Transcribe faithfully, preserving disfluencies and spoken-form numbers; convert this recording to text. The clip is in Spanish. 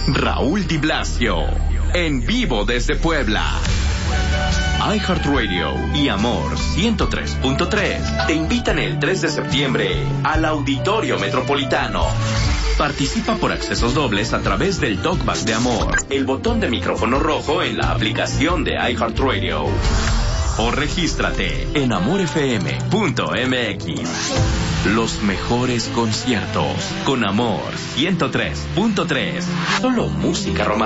Raúl Di Blasio, en vivo desde Puebla. iHeartRadio y Amor ciento tres punto tres te invitan el tres de septiembre al Auditorio Metropolitano. Participa por accesos dobles a través del Talkback de Amor, el botón de micrófono rojo en la aplicación de iHeartRadio. O regístrate en amor f m punto m x. Los mejores conciertos con Amor ciento tres punto tres. Solo música romántica.